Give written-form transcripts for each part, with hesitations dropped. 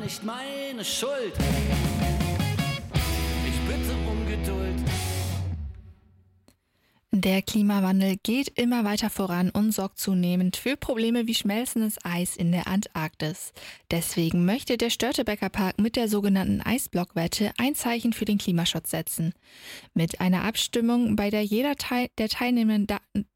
nicht meine Schuld. Ich bitte um Geduld. Der Klimawandel geht immer weiter voran und sorgt zunehmend für Probleme wie schmelzendes Eis in der Antarktis. Deswegen möchte der Störtebeker Park mit der sogenannten Eisblockwette ein Zeichen für den Klimaschutz setzen. Mit einer Abstimmung, bei der jeder teilnehmen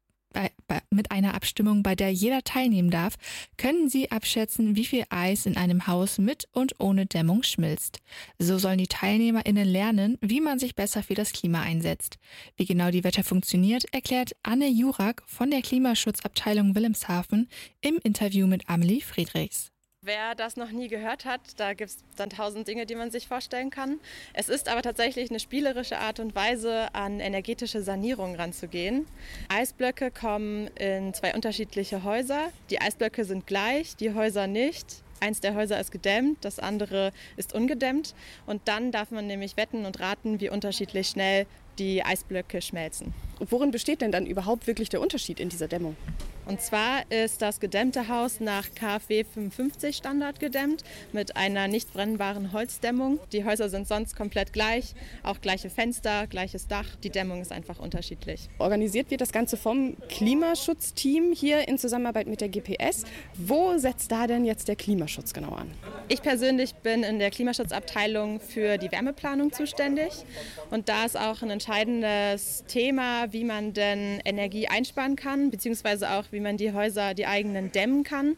darf, können sie abschätzen, wie viel Eis in einem Haus mit und ohne Dämmung schmilzt. So sollen die TeilnehmerInnen lernen, wie man sich besser für das Klima einsetzt. Wie genau die Wette funktioniert, erklärt Anne Jurak von der Klimaschutzabteilung Wilhelmshaven im Interview mit Amelie Friedrichs. Wer das noch nie gehört hat, da gibt es dann 1000 Dinge, die man sich vorstellen kann. Es ist aber tatsächlich eine spielerische Art und Weise, an energetische Sanierung ranzugehen. Eisblöcke kommen in 2 unterschiedliche Häuser. Die Eisblöcke sind gleich, die Häuser nicht. Eins der Häuser ist gedämmt, das andere ist ungedämmt. Und dann darf man nämlich wetten und raten, wie unterschiedlich schnell die Eisblöcke schmelzen. Und worin besteht denn dann überhaupt wirklich der Unterschied in dieser Dämmung? Und zwar ist das gedämmte Haus nach KfW 55 Standard gedämmt mit einer nicht brennbaren Holzdämmung. Die Häuser sind sonst komplett gleich, auch gleiche Fenster, gleiches Dach. Die Dämmung ist einfach unterschiedlich. Organisiert wird das Ganze vom Klimaschutzteam hier in Zusammenarbeit mit der GPS. Wo setzt da denn jetzt der Klimaschutz genau an? Ich persönlich bin in der Klimaschutzabteilung für die Wärmeplanung zuständig. Und da ist auch ein entscheidendes Thema, wie man denn Energie einsparen kann, beziehungsweise auch wie man die Häuser, die eigenen dämmen kann,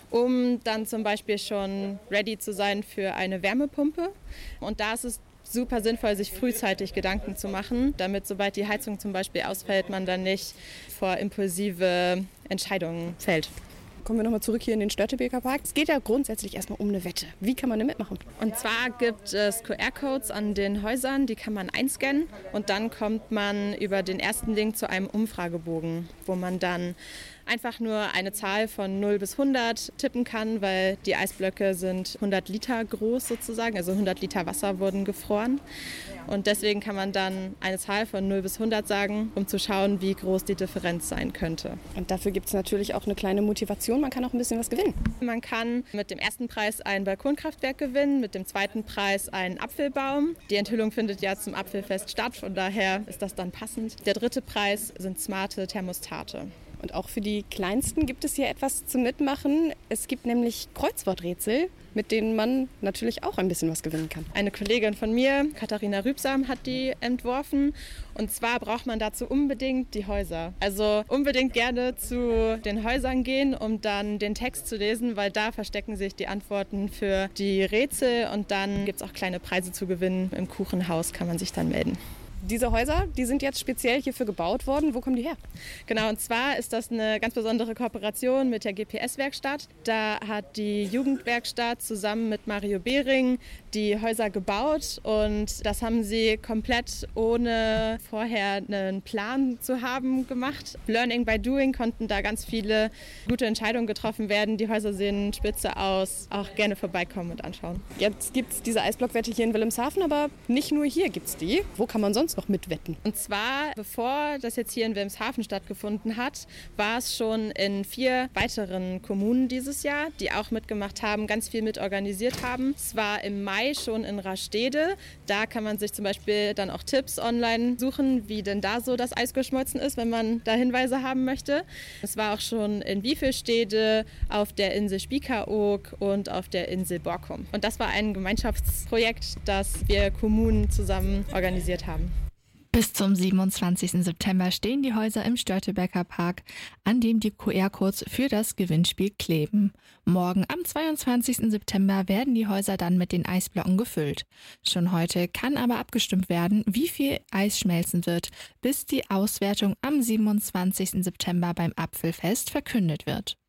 um dann zum Beispiel schon ready zu sein für eine Wärmepumpe. Und da ist es super sinnvoll, sich frühzeitig Gedanken zu machen, damit sobald die Heizung zum Beispiel ausfällt, man dann nicht vor impulsive Entscheidungen fällt. Kommen wir nochmal zurück hier in den Störtebeker Park. Es geht ja grundsätzlich erstmal um eine Wette. Wie kann man denn mitmachen? Und zwar gibt es QR-Codes an den Häusern, die kann man einscannen und dann kommt man über den ersten Link zu einem Umfragebogen, wo man dann einfach nur eine Zahl von 0 bis 100 tippen kann, weil die Eisblöcke sind 100 Liter groß sozusagen, also 100 Liter Wasser wurden gefroren. Und deswegen kann man dann eine Zahl von 0 bis 100 sagen, um zu schauen, wie groß die Differenz sein könnte. Und dafür gibt es natürlich auch eine kleine Motivation, man kann auch ein bisschen was gewinnen. Man kann mit dem ersten Preis ein Balkonkraftwerk gewinnen, mit dem zweiten Preis einen Apfelbaum. Die Enthüllung findet ja zum Apfelfest statt, von daher ist das dann passend. Der dritte Preis sind smarte Thermostate. Und auch für die Kleinsten gibt es hier etwas zum Mitmachen. Es gibt nämlich Kreuzworträtsel, mit denen man natürlich auch ein bisschen was gewinnen kann. Eine Kollegin von mir, Katharina Rübsam, hat die entworfen. Und zwar braucht man dazu unbedingt die Häuser. Also unbedingt gerne zu den Häusern gehen, um dann den Text zu lesen, weil da verstecken sich die Antworten für die Rätsel. Und dann gibt es auch kleine Preise zu gewinnen. Im Kuchenhaus kann man sich dann melden. Diese Häuser, die sind jetzt speziell hierfür gebaut worden. Wo kommen die her? Genau, und zwar ist das eine ganz besondere Kooperation mit der GPS-Werkstatt. Da hat die Jugendwerkstatt zusammen mit Mario Behring die Häuser gebaut und das haben sie komplett ohne vorher einen Plan zu haben gemacht. Learning by doing konnten da ganz viele gute Entscheidungen getroffen werden. Die Häuser sehen spitze aus. Auch gerne vorbeikommen und anschauen. Jetzt gibt es diese Eisblockwette hier in Wilhelmshaven, aber nicht nur hier gibt es die. Wo kann man sonst noch mitwetten? Und zwar, bevor das jetzt hier in Wilhelmshaven stattgefunden hat, war es schon in 4 weiteren Kommunen dieses Jahr, die auch mitgemacht haben, ganz viel mitorganisiert haben. Es war im Mai schon in Rastede. Da kann man sich zum Beispiel dann auch Tipps online suchen, wie denn da so das Eis geschmolzen ist, wenn man da Hinweise haben möchte. Es war auch schon in Wiefelstede, auf der Insel Spiekeroog und auf der Insel Borkum. Und das war ein Gemeinschaftsprojekt, das wir Kommunen zusammen organisiert haben. Bis zum 27. September stehen die Häuser im Störtebeker Park, an dem die QR-Codes für das Gewinnspiel kleben. Morgen am 22. September werden die Häuser dann mit den Eisblocken gefüllt. Schon heute kann aber abgestimmt werden, wie viel Eis schmelzen wird, bis die Auswertung am 27. September beim Apfelfest verkündet wird.